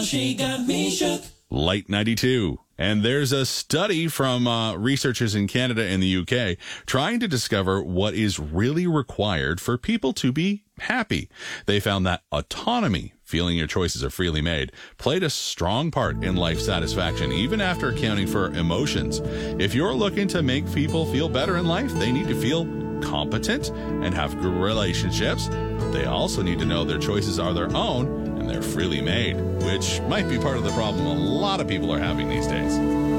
She got me shook. Light 92. And there's a study from researchers in Canada and the UK trying to discover what is really required for people to be happy. They found that autonomy, feeling your choices are freely made, played a strong part in life satisfaction, even after accounting for emotions. If you're looking to make people feel better in life, they need to feel competent and have good relationships. They also need to know their choices are their own and they're freely made, which might be part of the problem a lot of people are having these days.